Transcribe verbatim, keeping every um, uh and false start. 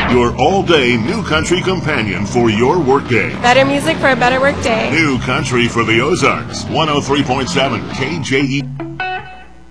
Your all-day new country companion for your workday. Better music for a better workday. New country for the Ozarks. one oh three point seven K J E.